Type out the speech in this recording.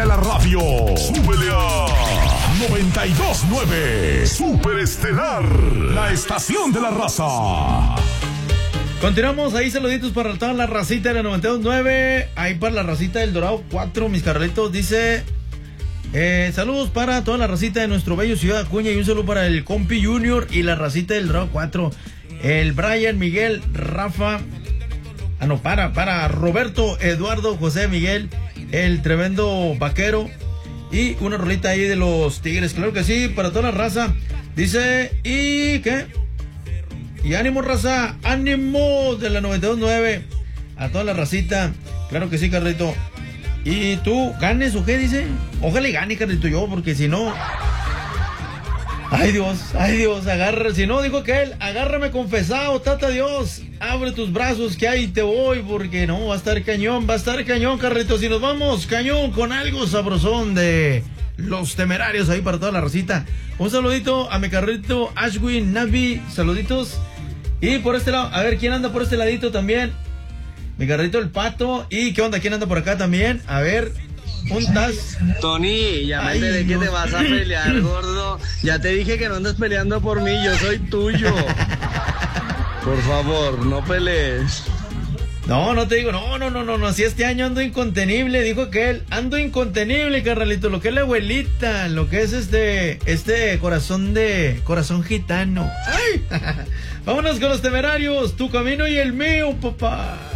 a la radio. ¡Súbele a 92.9! Super Estelar, la estación de la raza. Continuamos, ahí saluditos para toda la racita de la 92.9. Ahí para la racita del Dorado 4, mis carnalitos. Dice, saludos para toda la racita de nuestro bello Ciudad Acuña. Y un saludo para el Compi Junior y la racita del Dorado 4. El Brian, Miguel, Rafa. Para Roberto, Eduardo, José, Miguel, el tremendo vaquero. Y una rolita ahí de los Tigres, claro que sí, para toda la raza. Dice, ¿y qué? Y ánimo, raza, ánimo de la 92.9. A toda la racita, claro que sí, Carlito. ¿Y tú ganes o qué dice? Ojalá y gane, Carlito, yo, porque si no... Ay Dios, agarra, si no, dijo que él, agárrame confesado, tata Dios, abre tus brazos que ahí te voy, porque no, va a estar cañón, Carlitos, y nos vamos, cañón, con algo sabrosón de Los Temerarios ahí para toda la racita. Un saludito a mi carrito Ashwin Navi, saluditos, y por este lado, a ver, ¿quién anda por este ladito también? Mi carrito El Pato, y ¿qué onda? ¿Quién anda por acá también? A ver... ¿Juntas? Tony, ya me enteré que te vas a pelear, gordo. Ya te dije que no andes peleando por mí, yo soy tuyo. Por favor, no pelees. No te digo, no, si este año ando incontenible, dijo que él, ando incontenible, carnalito, lo que es la abuelita, lo que es este corazón gitano. ¡Ay! Vámonos con Los Temerarios, tu camino y el mío, papá.